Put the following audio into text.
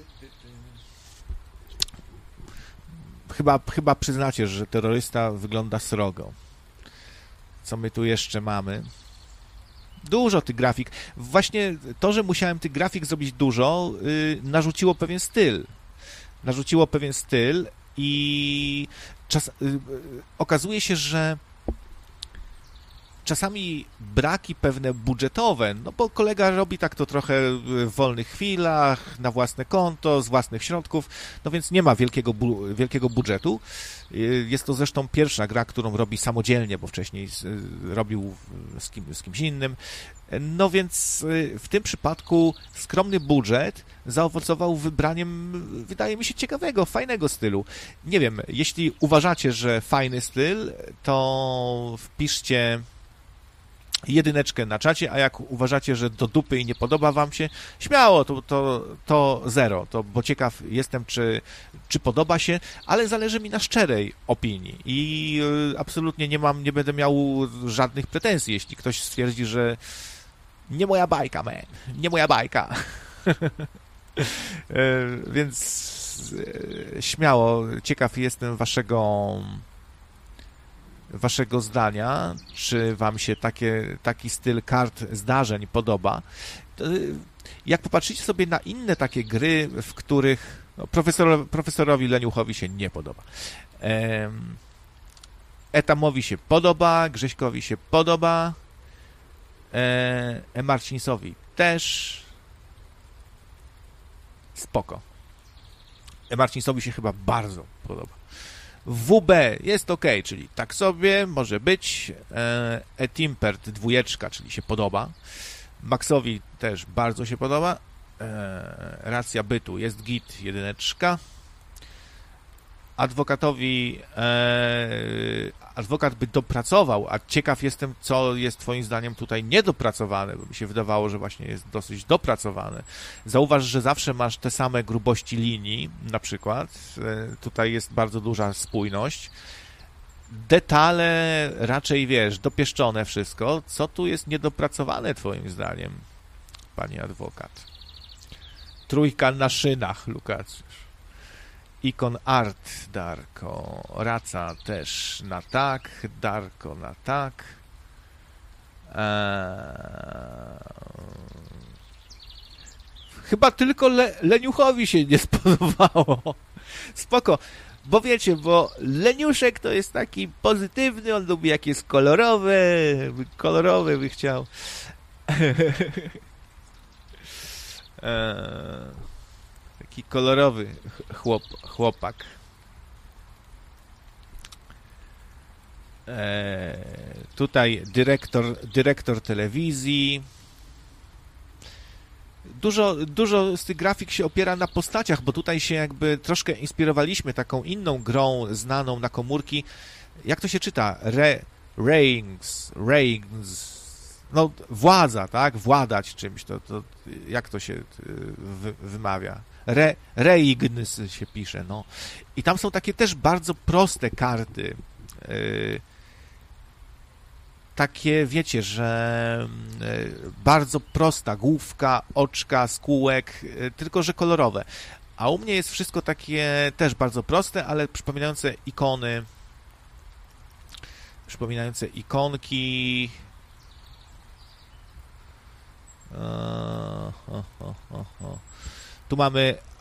Chyba przyznacie, że terrorysta wygląda srogo. Co my tu jeszcze mamy? Dużo tych grafik. Właśnie to, że musiałem tych grafik zrobić dużo, narzuciło pewien styl. I okazuje się, że czasami braki pewne budżetowe, no bo kolega robi tak to trochę w wolnych chwilach, na własne konto, z własnych środków, no więc nie ma wielkiego budżetu. Jest to zresztą pierwsza gra, którą robi samodzielnie, bo wcześniej robił z kimś innym. No więc w tym przypadku skromny budżet zaowocował wybraniem, wydaje mi się, ciekawego, fajnego stylu. Nie wiem, jeśli uważacie, że fajny styl, to wpiszcie 1 na czacie, a jak uważacie, że do dupy i nie podoba wam się, śmiało, to 0, bo ciekaw jestem, czy podoba się, ale zależy mi na szczerej opinii i absolutnie nie będę miał żadnych pretensji, jeśli ktoś stwierdzi, że nie moja bajka, man, nie moja bajka. Więc śmiało, ciekaw jestem waszego zdania, czy wam się taki styl kart zdarzeń podoba. Jak popatrzycie sobie na inne takie gry, w których no, profesorowi Leniuchowi się nie podoba. Etamowi się podoba, Grześkowi się podoba, Marcinsowi też. Spoko. Marcinsowi się chyba bardzo podoba. WB jest ok, czyli tak sobie, może być. Etimpert 2, czyli się podoba. Maxowi też bardzo się podoba. Racja bytu jest git 1. Adwokatowi adwokat by dopracował, a ciekaw jestem, co jest twoim zdaniem tutaj niedopracowane, bo mi się wydawało, że właśnie jest dosyć dopracowane. Zauważ, że zawsze masz te same grubości linii, na przykład. Tutaj jest bardzo duża spójność. Detale raczej, wiesz, dopieszczone wszystko. Co tu jest niedopracowane twoim zdaniem, panie adwokat? 3 na szynach, Lukasz. Ikon Art, Darko. Raca też na tak. Darko na tak. Chyba tylko Leniuchowi się nie spodobało. Spoko. Bo wiecie, bo Leniuszek to jest taki pozytywny, on lubi jak jest kolorowe by chciał. Taki kolorowy chłopak. Tutaj dyrektor telewizji. Dużo z tych grafik się opiera na postaciach, bo tutaj się jakby troszkę inspirowaliśmy taką inną grą znaną na komórki. Jak to się czyta? Reigns. No, władza, tak? Władać czymś. To jak to się wymawia? Reigns się pisze, no. I tam są takie też bardzo proste karty. Takie, wiecie, że bardzo prosta główka, oczka, skółek, tylko że kolorowe. A u mnie jest wszystko takie też bardzo proste, ale przypominające ikonki. Tu mamy